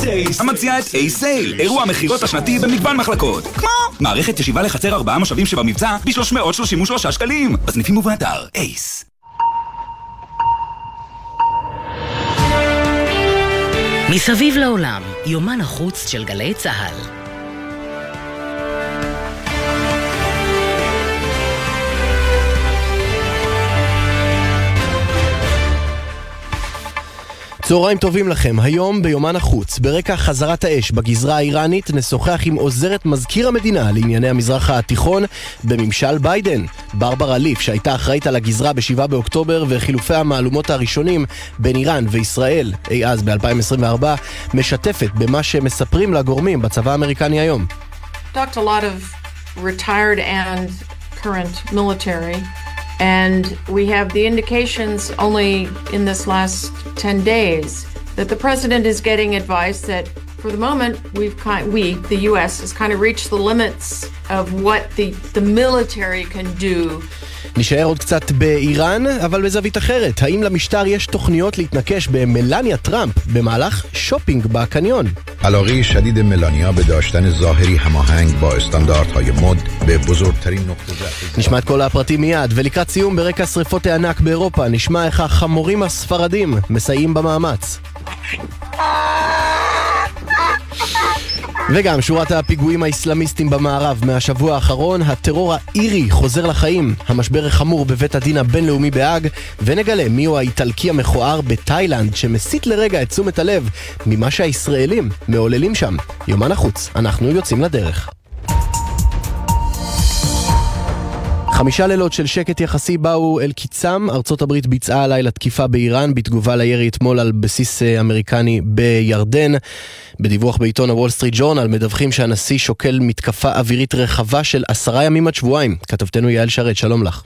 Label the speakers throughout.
Speaker 1: אייס, המציעה את אייס סייל, אירוע מחירות השנתי במגוון מחלקות. כמו מערכת ישיבה לחצר 4 מושבים שבמבצע ב-333 שקלים. בסניפים ובאתר אייס.
Speaker 2: מסביב לעולם, יומן החוץ של גלי צהל.
Speaker 3: צהריים טובים לכם. היום ביומן החוץ, ברקע חזרת האש בגזרה האיראנית, נשוחח עם עוזרת מזכיר המדינה לענייני המזרח התיכון בממשל ביידן, ברברה ליף, שהייתה אחראית על הגזרה ב7 באוקטובר וחילופי המעלומות הראשונים בין איראן וישראל אי אז ב-2024, משתפת במה שמספרים לגורמים בצבא האמריקני היום.
Speaker 4: Talked a lot of retired and current military. And we have the indications only in this last 10 days that the president is getting advice that for the moment the US has kind of reached the limits of what the military can do.
Speaker 3: נשאר עוד קצת באיראן, אבל בזווית אחרת. האם למשטר יש תוכניות להתנקש במלניה טראמפ במהלך שופינג בקניון?
Speaker 5: علاقه شدید ملانیا به داشتن ظاهری هماهنگ با استانداردهای مد به بزرگترین نقطه ضعف.
Speaker 3: נשמע את כל הפרטים מיד, ולקראת סיום ברקע שריפות הענק באירופה נשמע איך החמורים הספרדים מסייעים במאמץ. וגם שורת הפיגועים האסלאמיסטים במערב מהשבוע האחרון, הטרור האירי חוזר לחיים, המשבר החמור בבית הדין הבינלאומי בהאג, ונגלה מיהו האיטלקי המכוער בתאילנד שמסית לרגע את תשומת הלב ממה שהישראלים מעוללים שם. יומן החוץ, אנחנו יוצאים לדרך. 5 לילות של שקט יחסי באו אל קיצם. ארצות הברית ביצעה הלילה תקיפה באיראן בתגובה לירי אתמול על בסיס אמריקני בירדן. בדיווח בעיתון הוול סטריט ג'ורנל מדווחים שהנשיא שוקל מתקפה אווירית רחבה של 10 ימים עד שבועיים. כתבתנו יעל שרת, שלום לך.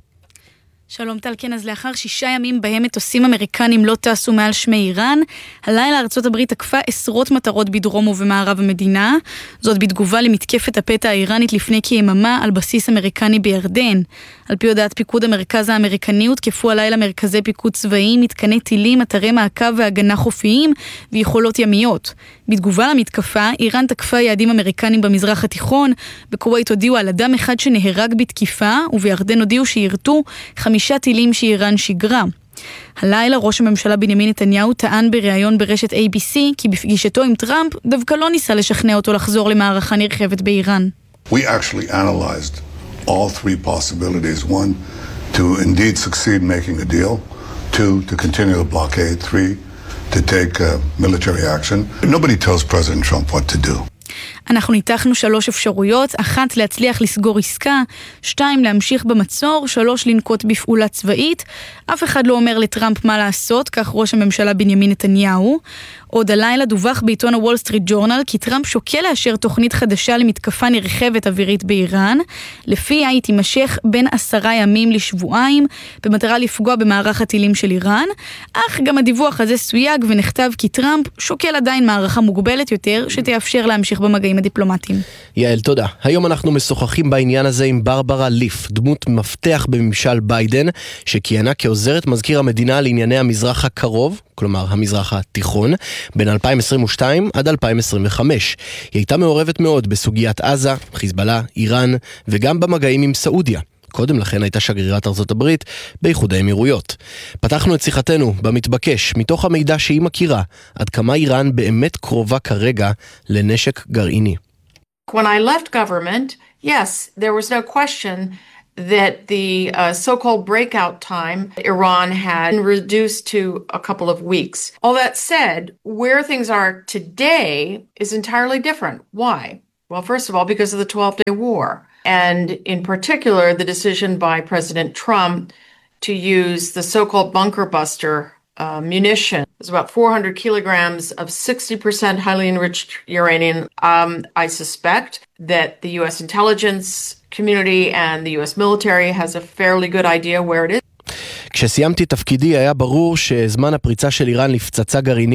Speaker 6: שלום טל, כן, אז לאחר 6 ימים בהם מטוסים אמריקנים לא טסו מעל שמי איראן, הלילה ארצות הברית תקפה עשרות מטרות בדרום ובמערב המדינה, זאת בתגובה למתקפת הפתע האיראנית לפני כיממה על בסיס אמריקני בירדן. על פי הודעת פיקוד המרכז האמריקני הותקפו הלילה מרכזי פיקוד צבאיים, מתקני טילים, אתרי מעקב והגנה חופיים ויכולות ימיות. בתגובה למתקפה, איראן תקפה יעדים אמריקנים במזרח התיכון, בכווית הודיעו על אדם אחד שנהרג בתקיפה, ובירדן הודיעו שירתו 5 טילים שאיראן שיגרה. הלילה ראש הממשלה בנימין נתניהו טען בריאיון ברשת ABC כי בפגישתו עם טראמפ דווקא לא ניסה לשכנע אותו לחזור למערכה נרחבת באיראן.
Speaker 7: We actually analyzed all 3 possibilities. 1, to indeed succeed making a deal. 2, to continue the blockade. 3, to take military action. Nobody tells President Trump what to do.
Speaker 6: אנחנו ניתחנו 3 אפשרויות, 1 להצליח לסגור עסקה, 2 להמשיך במצור, 3 לנקוט בפעולה צבאית. אף אחד לא אומר לטראמפ מה לעשות, כך ראש הממשלה בנימין נתניהו. עוד הלילה דווח בעיתון הוול סטריט ג'ורנל כי טראמפ שוקל לאשר תוכנית חדשה למתקפה נרחבת אווירית באיראן, לפיה היא תימשך בין 10 ימים לשבועיים, במטרה לפגוע במערך הטילים של איראן, אך גם הדיווח הזה סויג ונכתב כי טראמפ שוקל עדיין מערכה מוגבלת יותר, שתאפשר להמשיך במגעים הדיפלומטיים.
Speaker 3: יעל, תודה. היום אנחנו משוחחים בעניין הזה עם ברברה ליף, דמות מפתח בממשל ביידן, שכיהנה כעוזרת מזכיר המדינה לענייני המזרח הקרוב, כלומר המזרח התיכון, בין 2022 עד 2025. היא הייתה מעורבת מאוד בסוגיית עזה, חיזבאללה, איראן, וגם במגעים עם סעודיה. קודם לכן הייתה שגרירת ארצות הברית באיחוד האמירויות. פתחנו את שיחתנו במתבקש, מתוך המידע שהיא מכירה, עד כמה איראן באמת קרובה כרגע לנשק גרעיני.
Speaker 4: When I left government, yes, there was no question that the so-called breakout time Iran had reduced to a couple of weeks. All that said, where things are today is entirely different. Why? Well, first of all, because of the 12-day war. And in particular, the decision by President Trump to use the so-called bunker buster munition. There's about 400 kilograms of 60% highly enriched uranium. I suspect that the U.S. intelligence community and the U.S. military has a fairly good idea where it is.
Speaker 3: כשסיימתי תפקידי היה ברור שזמן הפריצה של איראן לפצצה גרעינית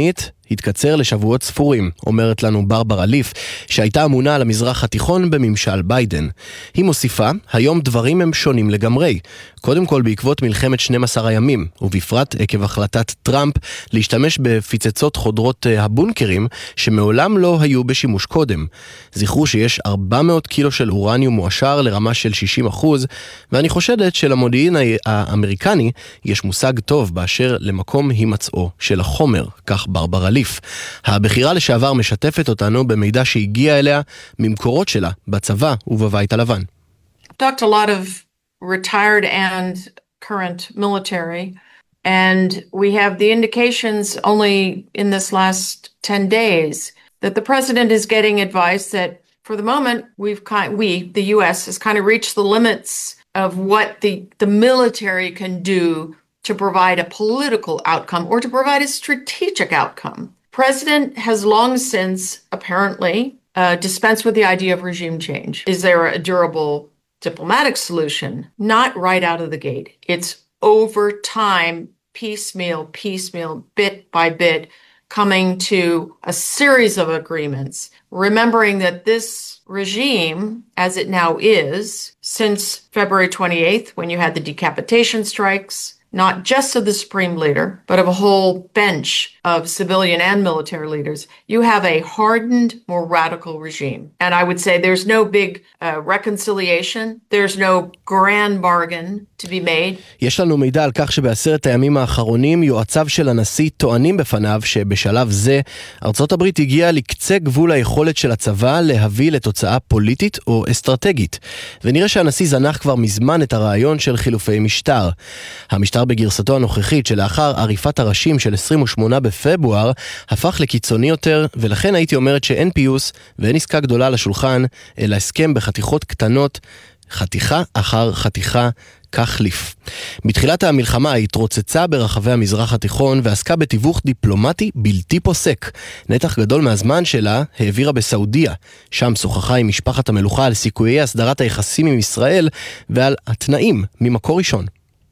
Speaker 3: התקצר לשבועות ספורים, אומרת לנו ברברה ליף, שהייתה אמונה על המזרח התיכון בממשל ביידן. היא מוסיפה, היום דברים הם שונים לגמרי. קודם כל בעקבות מלחמת 12 הימים, ובפרט עקב החלטת טראמפ להשתמש בפצצות חודרות הבונקרים, שמעולם לא היו בשימוש קודם. זכרו שיש 400 קילו של אורניום מועשר לרמה של 60%, ואני חושדת שלמודיעין האמריקני יש מושג טוב באשר למקום הימצאו של החומר, כך ברברה ליף. הבחירה לשעבר משתפת אותנו במידע שהגיע אליה ממקורות שלה בצבא ובבית הלבן.
Speaker 4: Talked a lot of retired and current military, and we have the indications only in this last 10 days that the president is getting advice that for the moment the US has kind of reached the limits of what the military can do to provide a political outcome or to provide a strategic outcome. President has long since apparently dispensed with the idea of regime change. Is there a durable diplomatic solution? Not right out of the gate. It's over time, piecemeal, bit by bit, coming to a series of agreements, remembering that this regime, as it now is, since February 28th, when you had the decapitation strikes, not just of the supreme leader, but of a whole bench of civilian and military leaders, you have a hardened, more radical regime. And I would say there's no big reconciliation, there's no grand bargain to be made.
Speaker 3: יש לנו מידע על כך שבעשרת הימים האחרונים יועציו של הנשיא טוענים בפניו שבשלב זה ארצות הברית הגיעה לקצה גבול היכולת של הצבא להביא לתוצאה פוליטית או אסטרטגית. ונראה שהנשיא זנח כבר מזמן את הרעיון של חילופי משטר. המשטר בגרסתו הנוכחית שלאחר עריפת הראשים של 28 בפברואר הפך לקיצוני יותר, ולכן הייתי אומרת שאין פיוס ואין עסקה גדולה לשולחן, אלא הסכם בחתיכות קטנות, חתיכה אחר חתיכה, כך ליף. בתחילת המלחמה התרוצצה ברחבי המזרח התיכון ועסקה בתיווך דיפלומטי בלתי פוסק. נתח גדול מהזמן שלה העבירה בסעודיה. שם שוחחה עם משפחת המלוכה על סיכויי הסדרת היחסים עם ישראל ועל התנאים ממקור ראשון.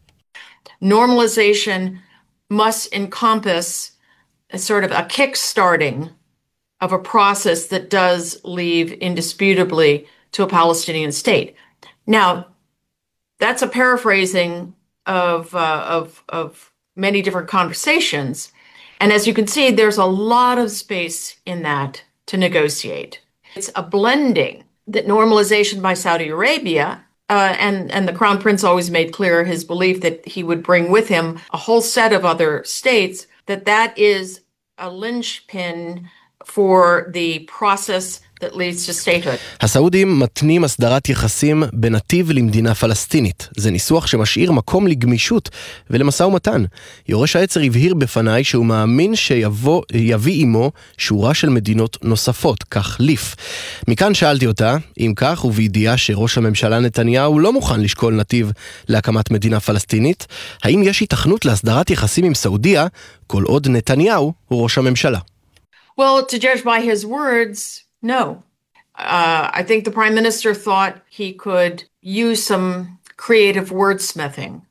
Speaker 4: Normalization must encompass a sort of a kick-starting of a process that does lead indisputably to a Palestinian state. Now, that's a paraphrasing of many different conversations. And as you can see, there's a lot of space in that to negotiate. It's a blending that normalization by Saudi Arabia and the Crown Prince always made clear his belief that he would bring with him a whole set of other states, that is a linchpin for the process that leads to statehood.
Speaker 3: הסעודים מתנים הסדרת יחסים בנתיב למדינה פלסטינית. זה ניסוח שמשאיר מקום לגמישות ולמשא ומתן. יורש העצר הבהיר בפניי שהוא מאמין שיביא עמו שורה של מדינות נוספות, כך ליף. מכאן שאלתי אותה, אם כך ובידיעה שראש הממשלה נתניהו לא מוכן לשקול נתיב להקמת מדינה פלסטינית, האם יש היתכנות להסדרת יחסים עם סעודיה כל עוד נתניהו הוא ראש הממשלה?
Speaker 4: Well, to judge by his words, no. I think the Prime Minister thought he could use some creative wordsmithing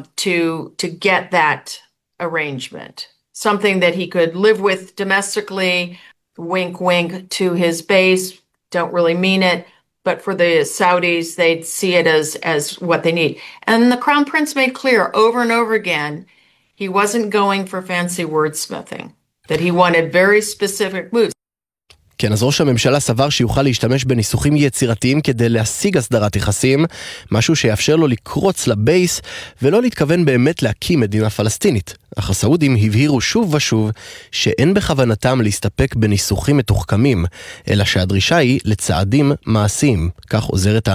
Speaker 4: to get that arrangement. Something that he could live with domestically, wink, wink to his base, don't really mean it, but for the Saudis, they'd see it as what they need. And the Crown Prince made clear over and over again, he wasn't going for fancy wordsmithing, that he wanted very specific moves.
Speaker 3: כן, אז ראש הממשלה סבר שיוכל להשתמש בניסוחים יצירתיים כדי להשיג הסדרת יחסים, משהו שיאפשר לו לקרוץ לבייס ולא להתכוון באמת להקים מדינה פלסטינית. אך הסעודים הבהירו שוב ושוב שאין בכוונתם להסתפק בניסוחים מתוחכמים, אלא שהדרישה היא לצעדים מעשיים. כך עוזרת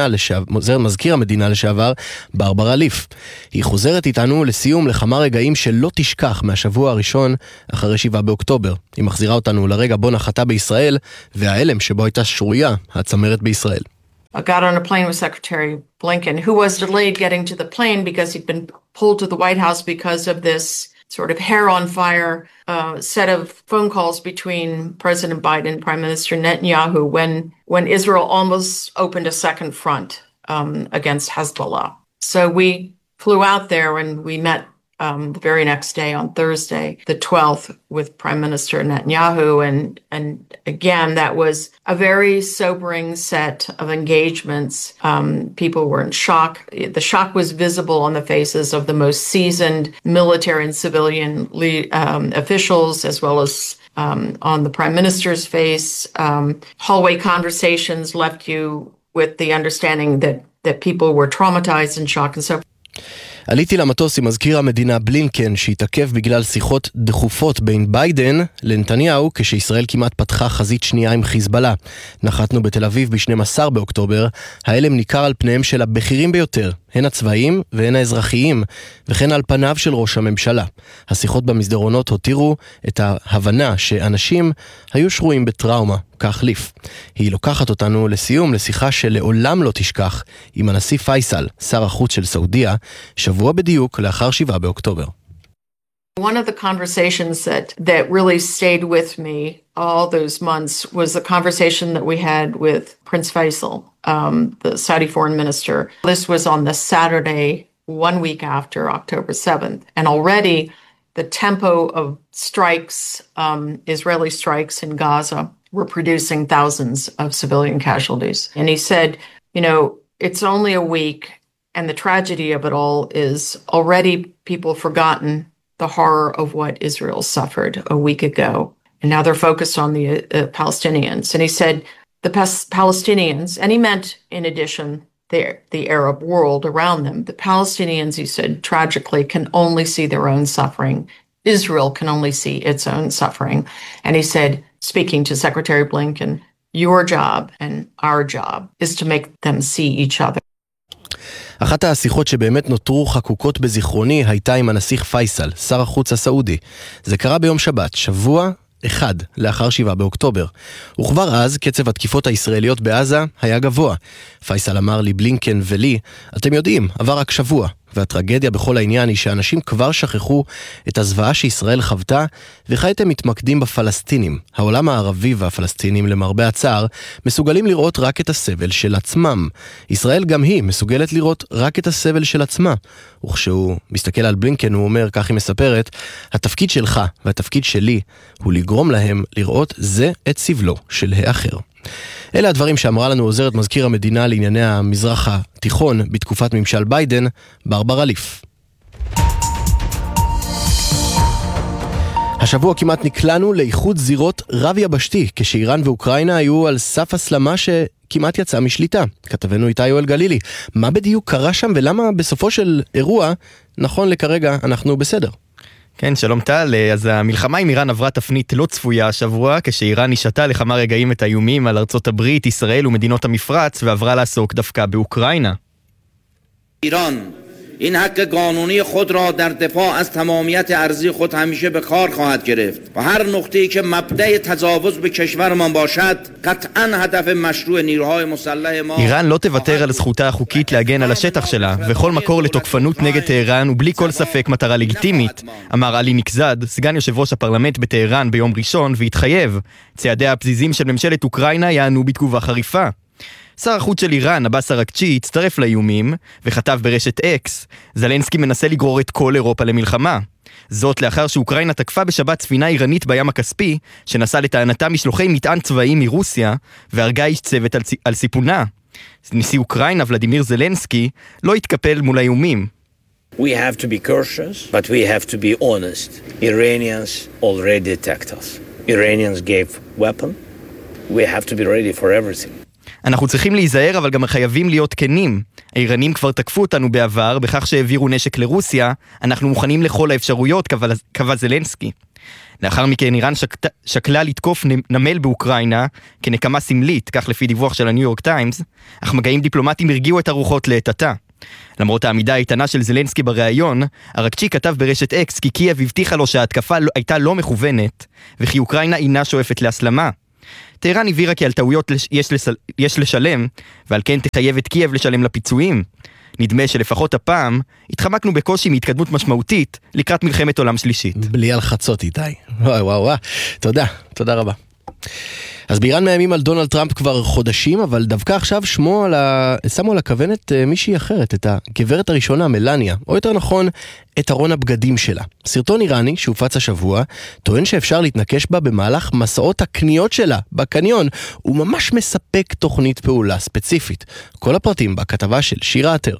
Speaker 3: מזכיר המדינה לשעבר ברברה ליף. היא חוזרת איתנו לסיום לכמה רגעים שלא תשכח מהשבוע הראשון אחרי 7 באוקטובר. היא מחזירה אותנו לרגע בו נחתה בישראל והאלם שבו הייתה שרויה הצמרת בישראל.
Speaker 4: I got on a plane with Secretary Blinken, who was delayed getting to the plane because he'd been pulled to the White House because of this sort of hair-on-fire set of phone calls between President Biden and Prime Minister Netanyahu when Israel almost opened a second front against Hezbollah. So we flew out there and we met the very next day on Thursday, the 12th, with Prime Minister Netanyahu. And again, that was a very sobering set of engagements. People were in shock. The shock was visible on the faces of the most seasoned military and civilian officials, as well as on the Prime Minister's face. Hallway conversations left you with the understanding that people were traumatized and shocked and so forth.
Speaker 3: עליתי למטוס עם מזכיר המדינה בלינקן שהתעכב בגלל שיחות דחופות בין ביידן לנתניהו כשישראל כמעט פתחה חזית שנייה עם חיזבאללה. נחתנו בתל אביב ב-12 באוקטובר, ההלם ניכר על פניהם של הבכירים ביותר, הן הצבאיים והן האזרחיים, וכן על פניו של ראש הממשלה. השיחות במסדרונות הותירו את ההבנה שאנשים היו שרויים בטראומה, כך ליף. היא לוקחת אותנו לסיום לשיחה שלעולם לא תשכח עם הנשיא פייסל, שר החוץ של סעודיה, שבוע בדיוק לאחר 7 באוקטובר.
Speaker 4: One of the conversations that really stayed with me all those months was the conversation that we had with Prince Faisal, the Saudi foreign minister. This was on the Saturday, 1 week after October 7th. And already the tempo of strikes, Israeli strikes in Gaza, were producing thousands of civilian casualties. And he said, you know, it's only a week, and the tragedy of it all is already people forgotten the horror of what Israel suffered a week ago. And now they're focused on the Palestinians. And he said the Palestinians, and he meant in addition the Arab world around them, the Palestinians, he said, tragically can only see their own suffering. Israel can only see its own suffering. And he said, speaking to Secretary Blinken, your job and our job is to make them see each other.
Speaker 3: אחת השיחות שבאמת נותרו חקוקות בזיכרוני הייתה עם הנסיך פייסל, שר החוץ הסעודי. זה קרה ביום שבת, שבוע אחד לאחר 7 באוקטובר. וכבר אז קצב התקיפות הישראליות בעזה היה גבוה. פייסל אמר לי בלינקן ולי, אתם יודעים, עבר רק שבוע. והטרגדיה בכל העניין היא שאנשים כבר שכחו את הזוועה שישראל חוותה, וכעת הם מתמקדים בפלסטינים. העולם הערבי והפלסטינים, למרבה הצער, מסוגלים לראות רק את הסבל של עצמם. ישראל גם היא מסוגלת לראות רק את הסבל של עצמה. וכשהוא מסתכל על בלינקן, הוא אומר, כך היא מספרת, התפקיד שלך והתפקיד שלי הוא לגרום להם לראות זה את סבלו של האחר. אלה הדברים שאמרה לנו עוזרת מזכיר המדינה לענייני המזרח התיכון בתקופת ממשל ביידן, ברברה ליף. השבוע כמעט נקלענו לאיחוד זירות רב יבשתי, כשאיראן ואוקראינה היו על סף הסלמה שכמעט יצאה משליטה. כתבנו איתי יואל גלילי, מה בדיוק קרה שם ולמה בסופו של אירוע, נכון לכרגע, אנחנו בסדר?
Speaker 8: כן, שלום טל. אז המלחמה עם איראן עברה תפנית לא צפויה השבוע, כשאיראן נשתה לכמה רגעים את האיומים על ארצות הברית, ישראל ומדינות המפרץ, ועברה לעסוק דווקא באוקראינה.
Speaker 9: איראן این حق قانونی خود را در دفاع از تمامیت ارضی خود همیشه به کار خواهد گرفت و هر نقطه‌ای که مبدأ تجاوز به کشورمان باشد قطعاً هدف مشروع نیروهای مسلح ما.
Speaker 8: איראן לא תוותר על זכותה החוקית להגן על השטח שלה, וכל מקור לתוקפנות נגד טהרן ובלי כל ספק מטרה לגיטימית, אמר עלי נקזד, סגן יושב ראש הפרלמנט בטהרן ביום ראשון, והתחייב. צעדי הפזיזים של ממשלת אוקראינה יענו בתגובה חריפה. שר החוץ של איראן, עבאס אראגצ'י, הצטרף לאיומים וכתב ברשת אקס, זלנסקי מנסה לגרור את כל אירופה למלחמה. זאת לאחר שאוקראינה תקפה בשבת ספינה איראנית בים הכספי, שנסעה לטענתה משלוחי מטען צבאי מרוסיה, והרגה איש צוות על סיפונה. נשיא אוקראינה, ולדימיר זלנסקי, לא התקפל מול האיומים.
Speaker 10: We have to be cautious, but we have to be honest. Iranians already attacked us. Iranians gave weapon. We have to be ready for everything.
Speaker 8: אנחנו צריכים להיזהר, אבל גם חייבים להיות כנים. האיראנים כבר תקפו אותנו בעבר, בכך שהעבירו נשק לרוסיה, אנחנו מוכנים לכל האפשרויות, קבע זלנסקי. לאחר מכן איראן שקלה לתקוף נמל באוקראינה, כנקמה סמלית, כך לפי דיווח של הניו יורק טיימס, אך מגעים דיפלומטיים הרגיעו את הרוחות לאטתה. למרות העמידה האיתנה של זלנסקי בריאיון, אראגצ'י כתב ברשת אקס כי קייב הבטיחה לו שההתקפה הייתה לא מכוונת, וכי אוקראינה אינה שואפת להסלמה. טהרן הבהירה כי על טעויות יש לשלם, ועל כן תחייב את קייב לשלם לפיצויים. נדמה שלפחות הפעם התחמקנו בקושי מהתקדמות משמעותית לקראת מלחמת עולם שלישית.
Speaker 3: בלי הלחצות איתי. וואו. תודה רבה. אז באיראן מאיימים על דונלד טראמפ כבר חודשים, אבל דווקא עכשיו שמו שמו על הכוונת מישהי אחרת, את הגברת הראשונה, מלניה, או יותר נכון, את ארון הבגדים שלה. סרטון איראני שהופץ השבוע טוען שאפשר להתנקש בה במהלך מסעות הקניות שלה בקניון. הוא ממש מספק תוכנית פעולה ספציפית. כל הפרטים בכתבה של שירה אתר.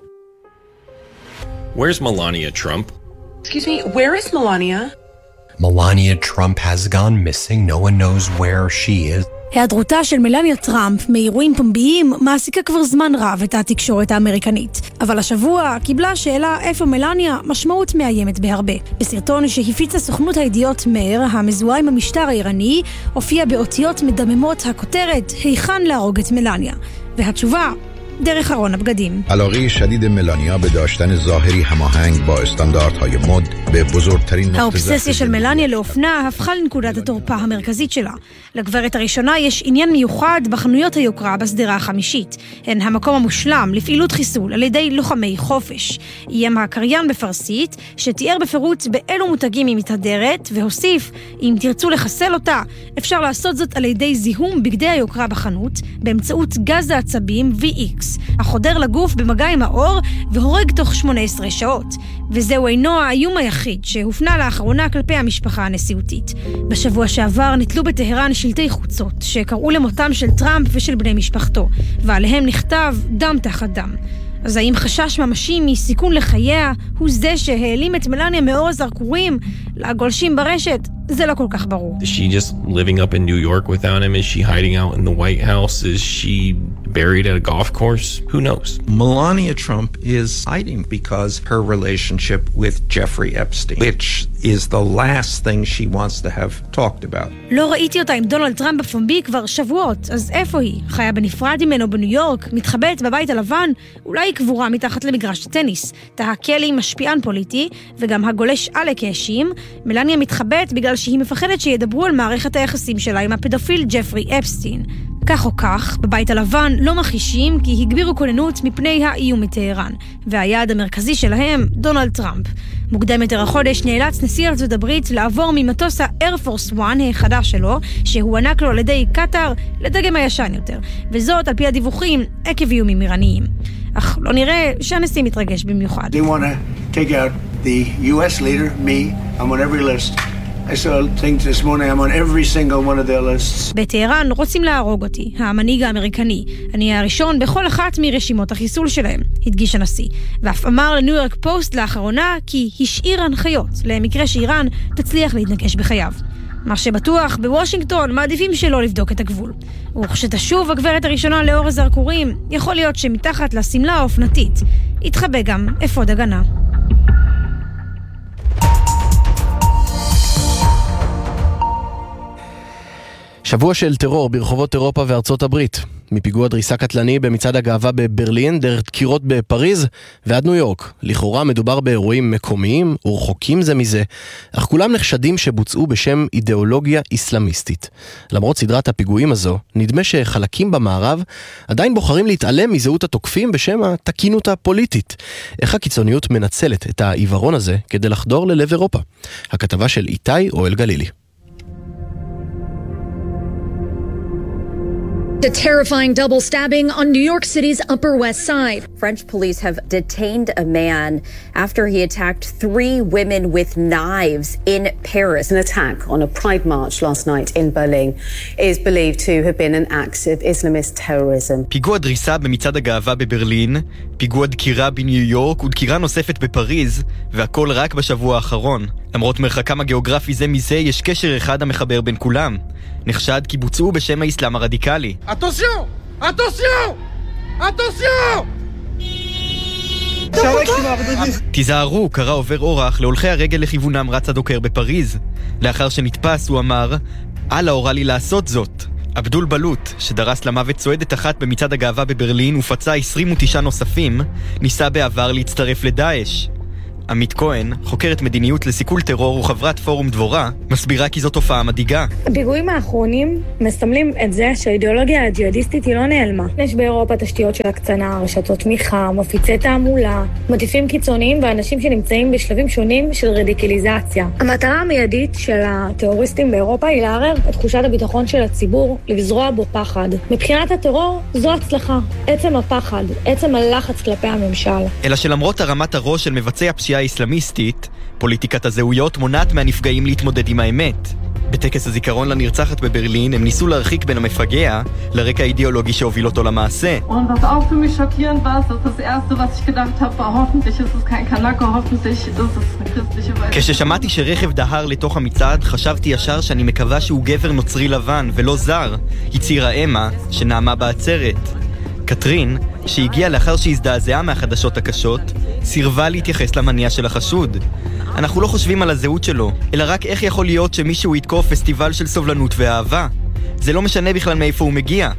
Speaker 11: Where's Melania Trump?
Speaker 12: Excuse me, where is Melania?
Speaker 13: Melania Trump has gone missing. No one knows where she is.
Speaker 14: היעדרותה של מלניה טראמפ מאירועים פומביים מעסיקה כבר זמן רב את התקשורת האמריקנית. אבל השבוע קיבלה שאלה איפה מלניה משמעות מאיימת בהרבה. בסרטון שהפיצה סוכנות הידיעות מר, המזוהה עם המשטר האיראני, הופיע באותיות מדממות הכותרת היכן להרוג את מלניה. והתשובה, דרך ארון הבגדים.
Speaker 5: علاقه شدید ملانیا به داشتن ظاهری هماهنگ با استانداردهای مد به بزرگترین
Speaker 14: האובססיה של מלניה לאופנה הפכה לנקודת התורפה המרכזית שלה. לגברת הראשונה יש עניין מיוחד בחנויות היוקרה בסדרה החמישית. הן המקום המושלם לפעילות חיסול על ידי לוחמי חופש. איים הקריין בפרסית שתיאר בפירוט באילו מותגים היא מתהדרת, והוסיף, אם תרצו לחסל אותה, אפשר לעשות זאת על ידי זיהום בגדי היוקרה בחנות באמצעות גז העצבים VX. החודר לגוף במגע עם האור והורג תוך 18 שעות. וזהו אינו האיום היחיד שהופנה לאחרונה כלפי המשפחה הנשיאותית. בשבוע שעבר נתלו בטהרן שלטי חוצות שקראו למותם של טראמפ ושל בני משפחתו, ועליהם נכתב דם תחת דם. אז האם חשש ממשי מסיכון לחייה הוא זה שהעלים את מלניה מאור הזרקורים לגולשים ברשת? זה לא כל כך ברור.
Speaker 11: Is she just living up in New York without him? Is she hiding out in the White House? Is she buried at a golf course? Who knows?
Speaker 15: Melania Trump is hiding because her relationship with Jeffrey Epstein, which is the last thing she wants to have talked about.
Speaker 14: לא ראיתי אותה עם דונלד טראמפ בפומבי כבר שבועות, אז איפה היא? חיה בנפרד ממנו בניו יורק, מתחבאת בבית הלבן, אולי היא קבורה מתחת למגרש טניס. תא קלי משפיען פוליטי, וגם הגולש אלק האשים, מלניה מתחבאת בגלל שהיא מפחדת שידברו על מערכת היחסים שלה עם הפדופיל ג'פרי אפסטין. כך או כך, בבית הלבן לא מכחישים כי הגבירו כוננות מפני האיום מטהרן, והיעד המרכזי שלהם, דונלד טראמפ. מוקדם יותר החודש נאלץ נשיא ארצות הברית לעבור ממטוס האייר פורס 1 החדש שלו, שהוענק לו על ידי קטר, לדגם הישן יותר, וזאת על פי הדיווחים עקב איומים איראניים. אך לא נראה שהנשיא מתרגש במיוחד.
Speaker 16: They want to take out the US leader, me, I'm on every list. I saw things this morning, I'm on every single one of their lists.
Speaker 14: בטהרן רוצים להרוג אותי, המנהיג האמריקני. אני הראשון בכל אחת מרשימות החיסול שלהם, הדגיש הנשיא. ואף אמר לניו יורק פוסט לאחרונה כי השאיר הנחיות למקרה שאיראן תצליח להתנקש בחייו. מה שבטוח, בוושינגטון מעדיפים שלא לבדוק את הגבול. וכשתשוב הגברת הראשונה לאור הזרקורים, יכול להיות שמתחת לסמלה האופנתית יתחבא גם אפוד הגנה.
Speaker 3: שבוע של טרור ברחובות אירופה וארצות הברית. מפיגוע דריסה קטלני במצעד הגאווה בברלין, דרך דקירות בפריז ועד ניו יורק. לכאורה מדובר באירועים מקומיים ורחוקים זה מזה, אך כולם נחשדים שבוצעו בשם אידיאולוגיה איסלאמיסטית. למרות סדרת הפיגועים הזו, נדמה שחלקים במערב עדיין בוחרים להתעלם מזהות התוקפים בשם התקינות הפוליטית. איך הקיצוניות מנצלת את העיוורון הזה כדי לחדור ללב אירופה? הכתבה של איתי אוהל גלילי.
Speaker 17: A terrifying double stabbing on New York City's Upper West Side.
Speaker 18: French police have detained a man after he attacked 3 women with knives in Paris.
Speaker 12: An attack on a pride march last night in Berlin is believed to have been an act of Islamist terrorism.
Speaker 8: פיגוע דריסה במצעד הגאווה בברלין, פיגוע דקירה בניו יורק ודקירה נוספת בפריז, והכל רק בשבוע האחרון. למרות מרחקם הגיאוגרפי זה מזה, יש קשר אחד המחבר בין כולם. נחשד כי בוצעו בשם האסלאם הרדיקלי.
Speaker 19: Attention! Attention! Attention!
Speaker 8: תיזהרו, קרא עובר אורח להולכי הרגל לכיוונם רץ הדוקר בפריז. לאחר שנתפס הוא אמר, אללה הורה לי לעשות זאת. אבדול בלוט, שדרס למוות צועדת אחת במצעד הגאווה בברלין ופצע 29 נוספים, ניסה בעבר להצטרף לדאעש. עמית כהן, חוקרת מדיניות לסיכול טרור וחברת פורום דבורה, מסבירה כי זו תופעה מדאיגה.
Speaker 20: הפיגועים האחרונים מסמלים את זה שהאידיאולוגיה הג'יהאדיסטית היא לא נעלמה. יש באירופה תשתיות של הקצנה, רשתות תמיכה, מפיצי תעמולה, מטיפים קיצוניים ואנשים שנמצאים בשלבים שונים של רדיקליזציה. המטרה המיידית של הטרוריסטים באירופה היא לערער את תחושת הביטחון של הציבור, לזרוע בו פחד. מבחינת הטרור זו הצלחה, עצם הפחד, עצם הלחץ כלפי הממשל.
Speaker 8: אלא שלמרות הרמת הראש של מבצעי הפשיעה האסלאמיסטית, פוליטיקת הזהויות מונעת מהנפגעים להתמודד עם האמת. בטקס הזיכרון לנרצחת בברלין הם ניסו להרחיק בין המפגע לרקע האידיאולוגי שהוביל אותו למעשה. כששמעתי שרכב דהר לתוך המצעד, חשבתי ישר שאני מקווה שהוא גבר נוצרי לבן ולא זר, הצהירה אמה שנעמה בעצרת. קטרין, שהגיעה לאחר שהזדעזעה מהחדשות הקשות, סירבה להתייחס למניע של החשוד. אנחנו לא חושבים על הזהות שלו, אלא רק איך יכול להיות שמישהו יתקוף פסטיבל של סובלנות ואהבה. זה לא משנה בכלל מאיפה הוא מגיע.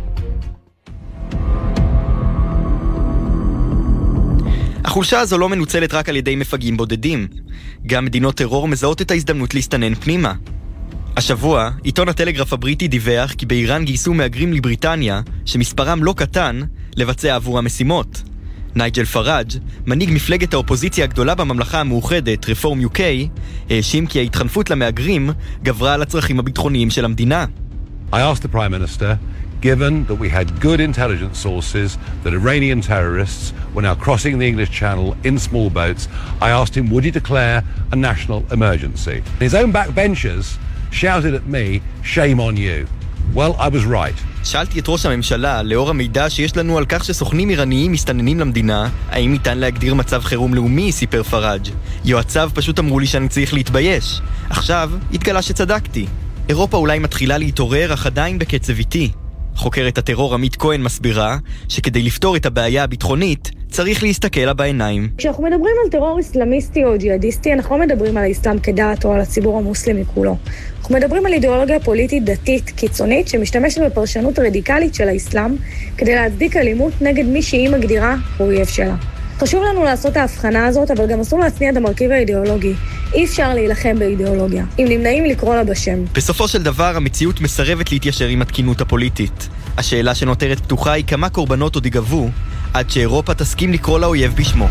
Speaker 8: החולשה הזו לא מנוצלת רק על ידי מפגעים בודדים. גם מדינות טרור מזהות את ההזדמנות להסתנן פנימה. השבוע, עיתון הטלגרף הבריטי דיווח כי באיראן גייסו מהגרים לבריטניה, שמספרם לא קטן, לבצע עבור המשימות. נייג'ל פראג', מנהיג מפלגת האופוזיציה הגדולה בממלכה המאוחדת, רפורם UK, האשים כי ההתחנפות למהגרים גברה על הצרכים הביטחוניים של המדינה.
Speaker 21: I asked the Prime Minister, given that we had good intelligence sources that Iranian terrorists were now crossing the English Channel in small boats, I asked him, would he declare a national emergency? His own backbenchers shouted at me, shame on you. Well, I was right.
Speaker 8: שאלתי את ראש הממשלה, לאור המידע שיש לנו על כך שסוכנים איראניים מסתננים למדינה, האם ניתן להגדיר מצב חירום לאומי, סיפר פראג'. יועציו פשוט אמרו לי שאני צריך להתבייש. עכשיו, התגלה שצדקתי. אירופה אולי מתחילה להתעורר, אך עדיין בקצב איטי. חוקרת הטרור עמית כהן מסבירה שכדי לפתור את הבעיה הביטחונית צריך להסתכל לה בעיניים.
Speaker 20: כשאנחנו מדברים על טרור אסלאמיסטי או ג'יהאדיסטי, אנחנו לא מדברים על האסלאם כדת או על הציבור המוסלמי כולו. אנחנו מדברים על אידיאולוגיה פוליטית דתית קיצונית שמשתמשת בפרשנות רדיקלית של האסלאם כדי להצדיק אלימות נגד מי שהיא מגדירה אויב שלה. חשוב לנו לעשות ההבחנה הזאת, אבל גם אסור להצניע את המרכיב האידיאולוגי. אי אפשר להילחם באידיאולוגיה, אם נמנעים לקרוא לה בשם.
Speaker 8: בסופו של דבר, המציאות מסרבת להתיישר עם התקינות הפוליטית. השאלה שנותרת פתוחה היא כמה קורבנות עוד ייגבו, עד שאירופה תסכים לקרוא לאויב בשמו.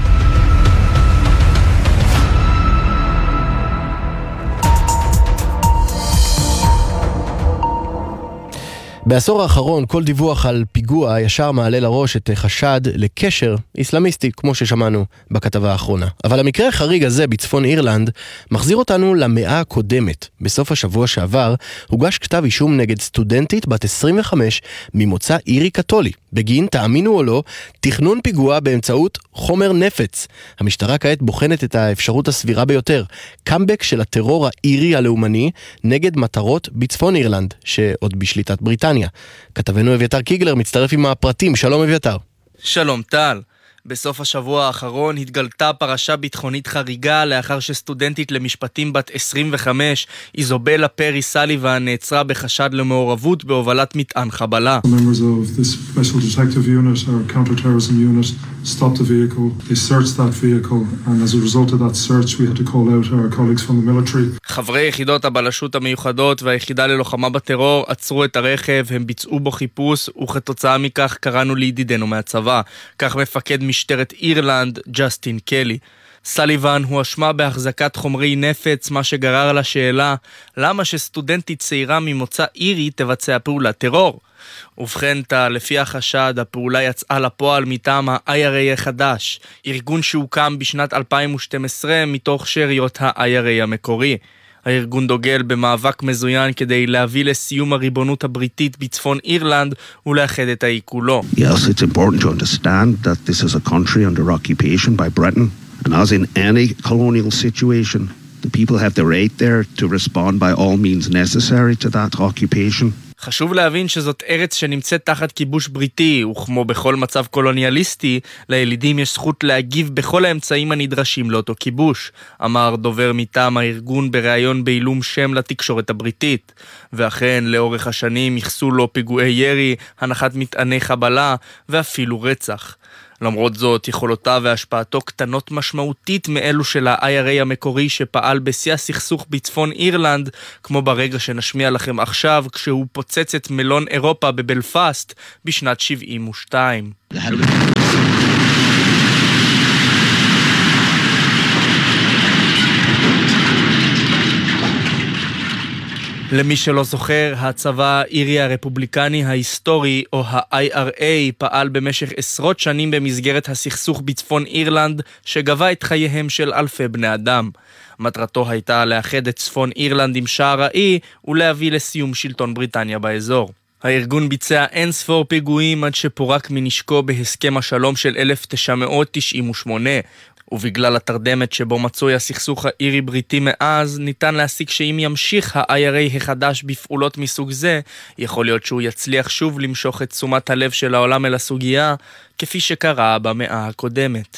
Speaker 3: בעשור האחרון כל דיווח על פיגוע ישר מעלה לראש את חשד לקשר איסלאמיסטי, כמו ששמענו בכתבה האחרונה. אבל המקרה החריג הזה בצפון אירלנד מחזיר אותנו למאה הקודמת. בסוף השבוע שעבר הוגש כתב אישום נגד סטודנטית בת 25 ממוצא אירי קתולי, בגין, תאמינו או לא, תכנון פיגוע באמצעות חומר נפץ. המשטרה כעת בוחנת את האפשרות הסבירה ביותר, קאמבק של הטרור האירי הלאומני נגד מטרות בצפון אירלנד, שעוד בשליטת בריטניה. כתבנו אביתר קיגלר מצטרף עם הפרטים. שלום אביתר.
Speaker 22: שלום טל. בסוף השבוע האחרון התגלתה פרשה ביטחונית חריגה לאחר שסטודנטית למשפטים בת 25, איזובלה פרי סליבן, נעצרה בחשד למעורבות בהובלת מטען חבלה.
Speaker 23: Members of this special detective unit or counterterrorism unit stopped the vehicle. They searched that vehicle and as a result of that search we had to call out our colleagues from the military.
Speaker 22: חברי יחידות הבלשות המיוחדות והיחידה ללוחמה בטרור עצרו את הרכב, הם ביצעו בו חיפוש וכתוצאה מכך קראנו לידידנו מהצבא. כך מפקד משטרת אירלנד, ג'סטין קלי. סליבן הואשמה בהחזקת חומרי נפץ, מה שגרר לשאלה למה שסטודנטית צעירה ממוצא אירי תבצע פעולת טרור. ובכן, לפי החשד, הפעולה יצאה לפועל מטעם ה-IRA החדש, ארגון שהוקם בשנת 2012 מתוך שאריות ה-IRA המקורי. הארגון דוגל במאבק מזוין כדי להביא לסיום הריבונות הבריטית בצפון אירלנד ולאחד את האי כולו.
Speaker 24: Yes, it's important to understand that this is a country under occupation by Britain, and as in any colonial situation, the people have the right there to respond by all means necessary to that occupation.
Speaker 22: חשוב להבין שזאת ארץ שנמצאת תחת כיבוש בריטי, וכמו בכל מצב קולוניאליסטי, לילידים יש זכות להגיב בכל האמצעים הנדרשים לאותו כיבוש, אמר דובר מטעם הארגון בריאיון בעילום שם לתקשורת הבריטית. ואכן, לאורך השנים יחסו לו פיגועי ירי, הנחת מטעני חבלה ואפילו רצח. למרות זאת, יכולותיו והשפעתו קטנות משמעותית מאלו של ה-IRA המקורי שפעל בשיא הסכסוך בצפון אירלנד, כמו ברגע שנשמיע לכם עכשיו, כשהוא פוצץ את מלון אירופה בבלפאסט בשנת 72. למי שלא זוכר, הצבא האירי הרפובליקני ההיסטורי, או ה-IRA, פעל במשך עשרות שנים במסגרת הסכסוך בצפון אירלנד, שגבה את חייהם של אלפי בני אדם. מטרתו הייתה לאחד את צפון אירלנד עם שער האי, ולהביא לסיום שלטון בריטניה באזור. הארגון ביצע אין ספור פיגועים עד שפורק מנשקו בהסכם השלום של 1998, ובגלל התרדמת שבו מצוי הסכסוך האירי-בריטי מאז, ניתן להסיק שאם ימשיך ה-IRA החדש בפעולות מסוג זה, יכול להיות שהוא יצליח שוב למשוך את תשומת הלב של העולם אל הסוגיה, כפי שקרה במאה הקודמת.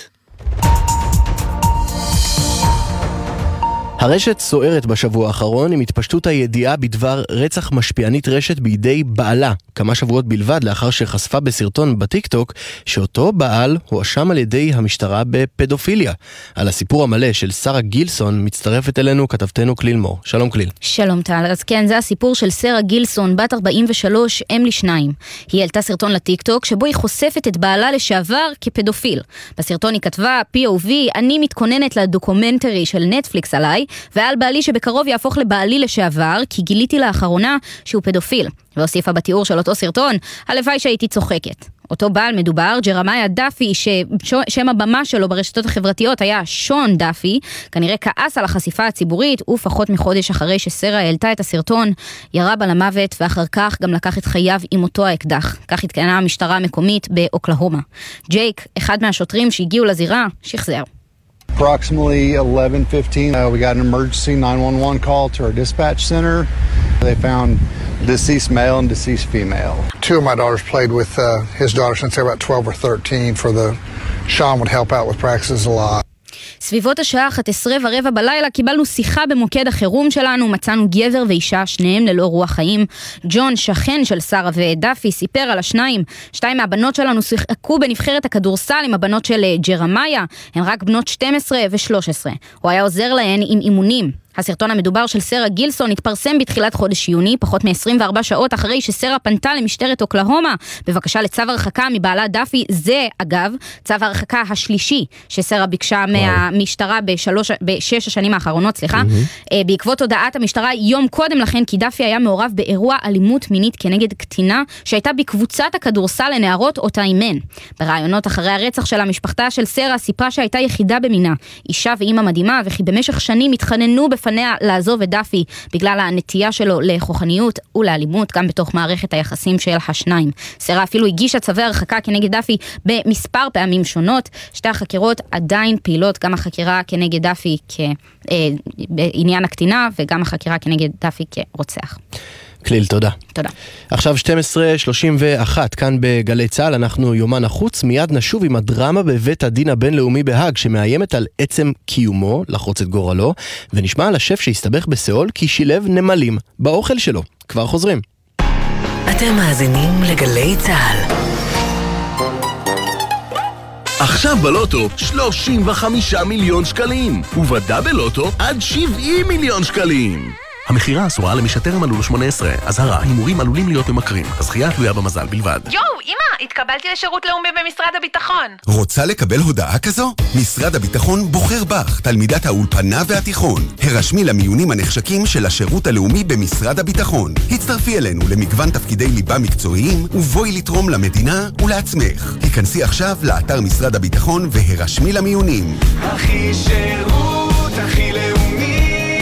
Speaker 3: הרשת סוערת בשבוע האחרון עם התפשטות הידיעה בדבר רצח משפיענית רשת בידי בעלה, כמה שבועות בלבד לאחר שחשפה בסרטון בטיקטוק שאותו בעל הואשם על ידי המשטרה בפדופיליה. על הסיפור המלא של שרה גילסון מצטרפת אלינו כתבתנו כליל מור. שלום כליל.
Speaker 1: שלום טל, אז כן, זה הסיפור של שרה גילסון, בת 43, אם לשניים. היא העלתה סרטון לטיקטוק שבו היא חושפת את בעלה לשעבר כפדופיל. בסרטון היא כתבה, POV, אני מתכוננת לדוקומנטרי של נטפליקס עליי, ועל בעלי שבקרוב יהפוך לבעלי לשעבר, כי גיליתי לאחרונה שהוא פדופיל. והוסיפה בתיאור של אותו סרטון, הלוואי שהייתי צוחקת. אותו בעל מדובר, ג'רמיה דאפי, ששם הבמה שלו ברשתות החברתיות היה שון דאפי, כנראה כעס על החשיפה הציבורית, ופחות מחודש אחרי ששרה העלתה את הסרטון, ירה בה למוות, ואחר כך גם לקח את חייו עם אותו האקדח. כך התקיימה המשטרה המקומית באוקלהומה. ג'ייק, אחד מהשוטרים שהגיעו לזירה, שחזר.
Speaker 2: Approximately 11:15, we got an emergency 911 call to our dispatch center. They found deceased male and deceased female.
Speaker 6: Two of my daughters played with his daughter since they were about 12 or 13 for the Sean would help out with practices a lot.
Speaker 1: סביבות השעה 11:15 בלילה קיבלנו שיחה במוקד החירום שלנו, מצאנו גבר ואישה, שניהם ללא רוח חיים. ג'ון, שכן של שרה ודאפי, סיפר על השניים. שתיים מהבנות שלנו שיחקו בנבחרת הכדורסל עם הבנות של ג'רמיה, הן רק בנות 12 ו-13. הוא היה עוזר להן עם אימונים. הסרטון המדובר של שרה גילסון התפרסם בתחילת חודש יוני, פחות מ-24 שעות אחרי ששרה פנתה למשטרת אוקלהומה בבקשה לצו הרחקה מבעלה דאפי. זה אגב צו הרחקה השלישי ששרה ביקשה מהמשטרה בשש השנים האחרונות, בעקבות הודעת המשטרה יום קודם לכן כי דאפי היה מעורב באירוע אלימות מינית כנגד קטינה שהייתה בקבוצת הכדורסל לנערות אותה אימן. ברעיונות אחרי הרצח של המשפחתה של שרה סיפרה שהייתה יחידה במינה, אישה ואימא מדהימה, וכי במשך שנים התחננו בפניה לעזוב את דאפי בגלל הנטייה שלו לכוחניות ולאלימות גם בתוך מערכת היחסים של השניים. שרה אפילו הגישה צווי הרחקה כנגד דאפי במספר פעמים שונות. שתי החקירות עדיין פעילות, גם החקירה כנגד דאפי בעניין הקטינה וגם החקירה כנגד דאפי כרוצח.
Speaker 3: כליל, תודה.
Speaker 1: תודה.
Speaker 3: עכשיו 12:31, כאן בגלי צהל, אנחנו יומן החוץ, מיד נשוב עם הדרמה בבית הדין הבינלאומי בהאג, שמאיימת על עצם קיומו, לחרוץ את גורלו, ונשמע על השף שהסתבך בסיאול כי שילב נמלים באוכל שלו. כבר חוזרים.
Speaker 7: אתם מאזינים לגלי צהל.
Speaker 25: עכשיו בלוטו 35 מיליון שקלים, ובדאבל לוטו עד 70 מיליון שקלים. המחירה אסורה למי שטרם מלאו לו 18. אזהרה, הימורים עלולים להיות ממכרים. הזכייה תלויה במזל בלבד.
Speaker 26: יואו, אמא, התקבלתי לשירות לאומי במשרד הביטחון.
Speaker 27: רוצה לקבל הודעה כזו? משרד הביטחון בוחר בך, תלמידת האולפנה והתיכון. הרשמי למיונים הנחשקים של השירות הלאומי במשרד הביטחון. הצטרפי אלינו למגוון תפקידי ליבה מקצועיים, ובואי לתרום למדינה ולעצמך. היכנסי עכשיו לאתר משרד הביטחון והרשמי למיונים.
Speaker 28: הכי שירות, הכי לאומי.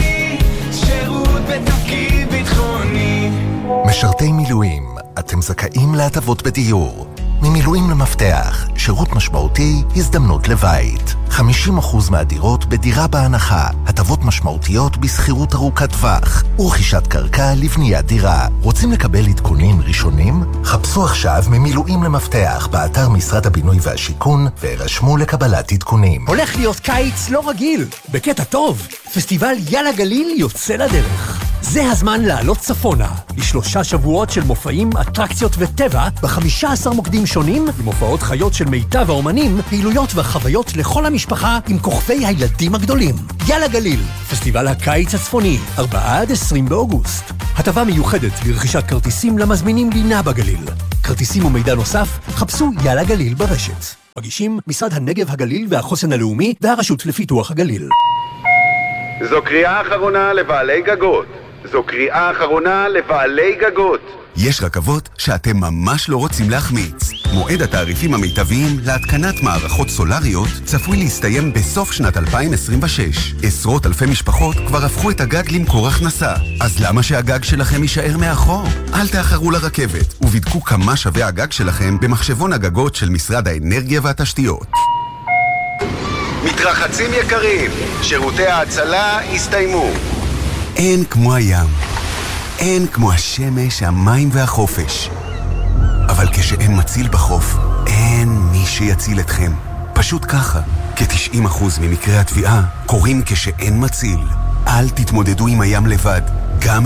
Speaker 28: בתפקיד ביטחוני.
Speaker 29: משרתי מילואים, אתם זכאים להטבות בדיור. ממילואים למפתח, שירות משמעותי, הזדמנות לבית. 50% מהדירות בדירה בהנחה, הטבות משמעותיות בסחירות ארוכת טווח, ורכישת קרקע לבניית דירה. רוצים לקבל עדכונים ראשונים? חפשו עכשיו ממילואים למפתח באתר משרד הבינוי והשיכון, והירשמו לקבלת עדכונים.
Speaker 30: הולך להיות קיץ לא רגיל, בקטע טוב. פסטיבל יאללה גליל יוצא לדרך.
Speaker 4: זה הזמן לעלות צפונה, ל3 שבועות של מופעים, אטרקציות וטבע, ב15 מוקדים שונים, עם הופעות חיות של מיטב האומנים, פעילויות וחוויות לכל המשפחה עם כוכבי הילדים הגדולים. יאללה גליל, פסטיבל הקיץ הצפוני, 4-20 באוגוסט. הטבה מיוחדת לרכישת כרטיסים למזמינים לינה בגליל. כרטיסים ומידע נוסף, חפשו יאללה גליל ברשת. מגישים משרד הנגב הגליל והחוסן הלאומי והרשות לפיתוח הגליל.
Speaker 27: זו קריאה אחרונה לבעלי גגות. זו קריאה אחרונה לבעלי גגות. יש רכבות שאתם ממש לא רוצים להחמיץ. מועד התעריפים המיטביים להתקנת מערכות סולריות צפוי להסתיים בסוף שנת 2026. עשרות אלפי משפחות כבר הפכו את הגג למקור הכנסה. אז למה שהגג שלכם יישאר מאחור? אל תאחרו לרכבת ובדקו כמה שווה הגג שלכם במחשבון הגגות של משרד האנרגיה והתשתיות. מתרחצים יקרים, שירותי ההצלה הסתיימו. אין כמו הים, אין כמו השמש, המים והחופש. אבל כשאין מציל בחוף, אין מי שיציל אתכם. פשוט ככה, כ-90% ממקרי התביעה קורים כשאין מציל. אל תתמודדו עם הים לבד, גם